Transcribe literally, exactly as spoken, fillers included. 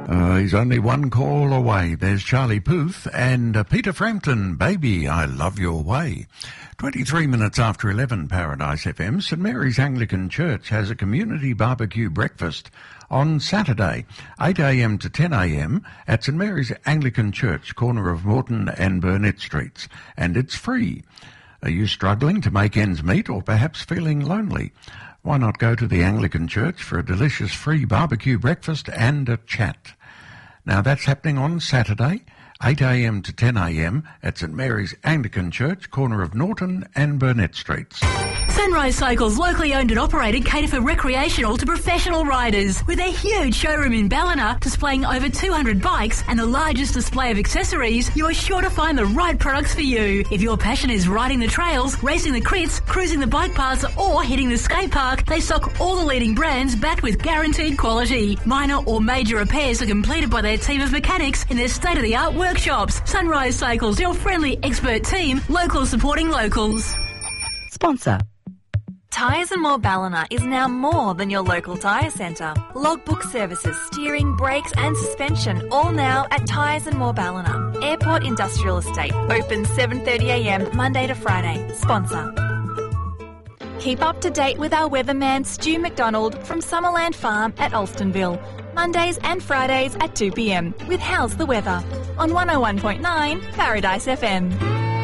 Uh, he's only one call away. There's Charlie Puth and uh, Peter Frampton, Baby, I Love Your Way. twenty-three minutes after eleven, Paradise F M. St Mary's Anglican Church has a community barbecue breakfast on Saturday, eight a m to ten a m at St Mary's Anglican Church, corner of Moreton and Burnett Streets, and it's free. Are you struggling to make ends meet or perhaps feeling lonely? Why not go to the Anglican Church for a delicious free barbecue breakfast and a chat? Now that's happening on Saturday, eight a m to ten a m at St Mary's Anglican Church, corner of Norton and Burnett Streets. Sunrise Cycles, locally owned and operated, cater for recreational to professional riders. With their huge showroom in Ballina, displaying over two hundred bikes and the largest display of accessories, you are sure to find the right products for you. If your passion is riding the trails, racing the crits, cruising the bike paths or hitting the skate park, they stock all the leading brands backed with guaranteed quality. Minor or major repairs are completed by their team of mechanics in their state-of-the-art workshops. Sunrise Cycles, your friendly expert team, locals supporting locals. Sponsor. Tyres and More Ballina is now more than your local tyre centre. Logbook services, steering, brakes and suspension, all now at Tyres and More Ballina. Airport Industrial Estate, open seven thirty a m Monday to Friday. Sponsor. Keep up to date with our weatherman Stu McDonald from Summerland Farm at Alstonville. Mondays and Fridays at two p m with How's the Weather on one oh one point nine Paradise F M.